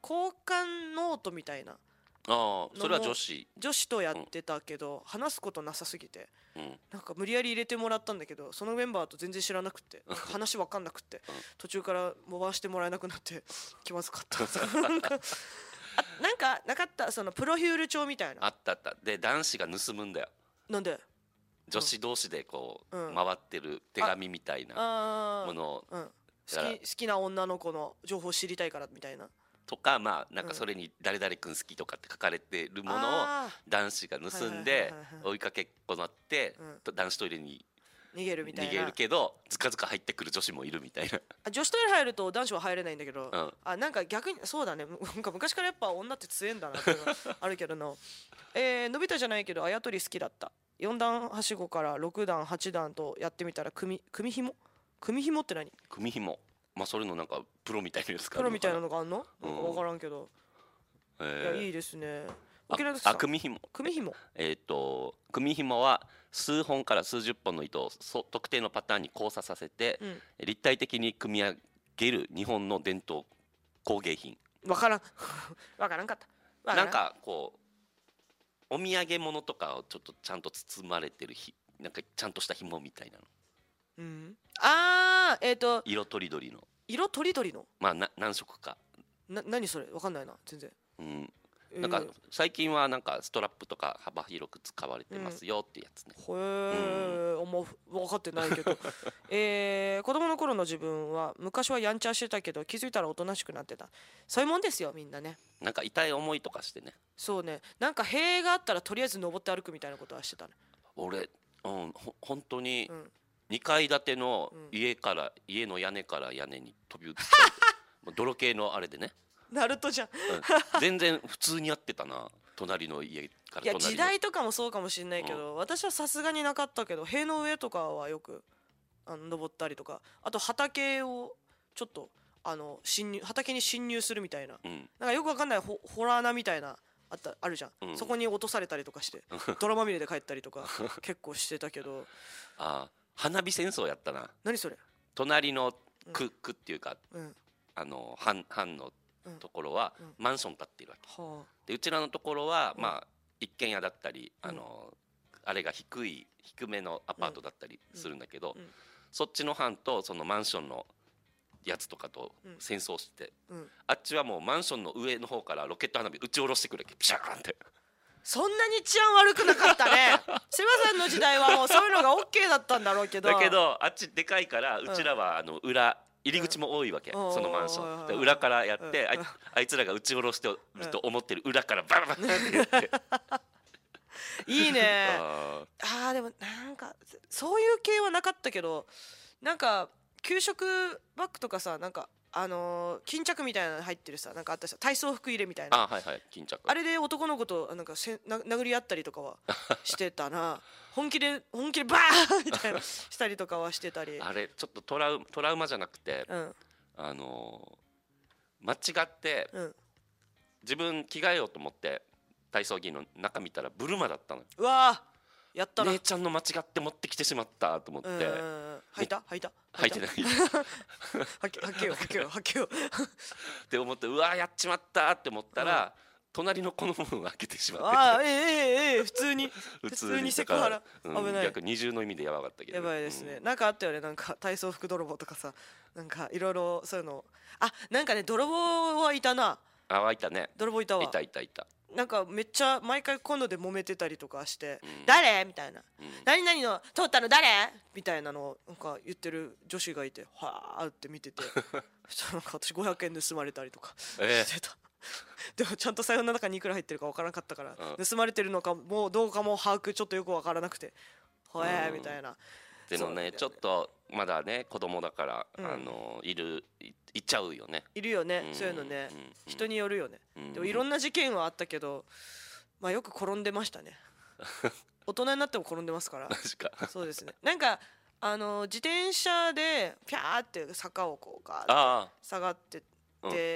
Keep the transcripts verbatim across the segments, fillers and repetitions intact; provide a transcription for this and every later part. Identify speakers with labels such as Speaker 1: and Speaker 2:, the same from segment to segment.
Speaker 1: 交換ノートみたいな、
Speaker 2: ああそれは女子
Speaker 1: 女子とやってたけど、うん、話すことなさすぎて、
Speaker 2: うん、なん
Speaker 1: か無理やり入れてもらったんだけど、そのメンバーと全然知らなくて話分かんなくて、うん、途中から回してもらえなくなって気まずかったなんかあなんかなかった、そのプロフィール帳みたいな。
Speaker 2: あったあった。で男子が盗むんだよ。
Speaker 1: なんで？
Speaker 2: 女子同士でこう、うん、回ってる手紙みたいなものを、
Speaker 1: うん、好き、好きな女の子の情報を知りたいからみたいな
Speaker 2: とか、まあなんかそれに誰々君好きとかって書かれてるものを男子が盗んで追いかけっこなって、うん、男子トイレに
Speaker 1: 逃げるみたいな。
Speaker 2: 逃げるけどずかずか入ってくる女子もいるみたいな。
Speaker 1: 女子トイレ入ると男子は入れないんだけど、うん、あなんか逆にそうだね、なんか昔からやっぱ女って強えんだなっていうのがあるけどなえー、のび太じゃないけどあやとり好きだった。よん段はしごからろく段はち段とやってみたら組組紐組紐って何？
Speaker 2: 組紐、まあそれのなんかプロみたいなやつか
Speaker 1: プロみたいなのがあんの？なんか分からんけど、うん、いやいいですね。
Speaker 2: あ、組紐。
Speaker 1: 組紐。
Speaker 2: えっと組紐は数本から数十本の糸を特定のパターンに交差させて、うん、立体的に組み上げる日本の伝統工芸品。
Speaker 1: 分からん分からんかった。
Speaker 2: なんかこうお土産物とかをちょっとちゃんと包まれてるひなんかちゃんとした紐みたいなの。
Speaker 1: うん、あーえっ、ー、と
Speaker 2: 色とりどりの。
Speaker 1: 色とりどりの。
Speaker 2: まあな何色か。
Speaker 1: な何それ分かんないな全然。
Speaker 2: うん。なんか最近はなんかストラップとか幅広く使われてますよっていうやつね。
Speaker 1: へえ、あんま分かってないけどえー、子供の頃の自分は昔はやんちゃしてたけど気づいたらおとなしくなってた。そういうもんですよみんなね。
Speaker 2: なんか痛い思いとかしてね。
Speaker 1: そうね、なんか塀があったらとりあえず登って歩くみたいなことはしてたね。
Speaker 2: 俺、うん、ほ本当ににかい建ての家から、うん、家の屋根から屋根に飛び移った泥系のあれでね。
Speaker 1: ナルトじゃん、
Speaker 2: うん、全然普通にやってたな。隣の家から隣の。
Speaker 1: いや時代とかもそうかもしれないけど、うん、私はさすがになかったけど塀の上とかはよくあの登ったりとか、あと畑をちょっとあの侵入畑に侵入するみたいな、うん、なんかよくわかんないホホラー穴みたいなあったあるじゃん、うん、そこに落とされたりとかして泥まみれで帰ったりとか結構してたけど
Speaker 2: ああ花火戦争やったな。
Speaker 1: 何それ？
Speaker 2: 隣の区、区っていうか、うん、あの藩藩のところはマンション建っているわけ、うん、でうちらのところは、うん、まあ一軒家だったり、あの、うん、あれが低い低めのアパートだったりするんだけど、うんうん、そっちの藩とそのマンションのやつとかと戦争して、うん、あっちはもうマンションの上の方からロケット花火打ち下ろしてくれ、ピシャーンって。
Speaker 1: そんなに治安悪くなかったね志麻さんの時代はもうそういうのが OK だったんだろうけど、
Speaker 2: だけどあっちでかいからうちらはあの裏入り口も多いわけ、うん、そのマンションで裏からやって、うん、あ, いあいつらが打ち下ろしてると思ってる裏からバラバラってやって
Speaker 1: いいねああでもなんかそういう系はなかったけど、なんか給食バッグとかさ、なんかあのー、巾着みたいなの入ってるさ、なんかあったさ、体操服入れみたいな。
Speaker 2: あ、はいはい、巾着。
Speaker 1: あれで男の子となんかせな殴り合ったりとかはしてたな本気で本気でバーンみたいなしたりとかはしてたり。
Speaker 2: あれちょっとトラウトラウマじゃなくて、うん、あのー、間違って、うん、自分着替えようと思って体操着の中見たらブルマだったの。
Speaker 1: うわーやったな。
Speaker 2: 姉ちゃんの間違って持ってきてしまったと思って、
Speaker 1: 履いた履いた
Speaker 2: 履いてない
Speaker 1: 履け履けよ履けよ履けよ
Speaker 2: って思って、うわやっちまったって思ったら、うん、隣の子のものを開けてしまって、
Speaker 1: ああええええ普通に普通にセクハラ、
Speaker 2: うん、危ない。逆二重の意味でやばかったけど、
Speaker 1: やばいですね、うん、なんかあったよね、なんか体操服泥棒とかさ、なんかいろいろそういうの、あなんかね泥棒はいたな。
Speaker 2: あいたね、
Speaker 1: 泥棒いたわ。
Speaker 2: いたいたいた。
Speaker 1: なんかめっちゃ毎回今度で揉めてたりとかして、うん、誰みたいな、うん、何々の通ったの誰みたいなのをなんか言ってる女子がいて、はーって見ててそしたらなんか私ごひゃくえん盗まれたりとかしてた、えー、でもちゃんと財布の中にいくら入ってるか分からなかったから、うん、盗まれてるのかもうどうかも把握ちょっとよく分からなくて、ほえーみたいな。
Speaker 2: でもねちょっとまだね子供だから、うん、あのいるいっちゃうよね。
Speaker 1: いるよね、うん、そういうのね、うん、人によるよね、うん、でもいろんな事件はあったけど、まあよく転んでましたね大人になっても転んでますからそうですね。なんかあの自転車でピャーって坂をこうガーって下がってって、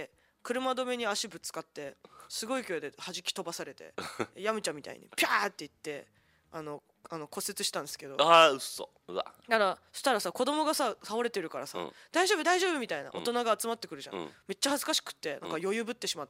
Speaker 1: うん、車止めに足ぶつかってすごい勢いで弾き飛ばされてヤムチャみたいにピャーっていってあのあの骨折したんですけど、
Speaker 2: ああ嘘、うわ。
Speaker 1: だからそしたらさ子供がさ倒れてるからさ、うん、大丈夫大丈夫みたいな大人が集まってくるじゃん、うん、めっちゃ恥ずかしくってなんか余裕ぶってしまっ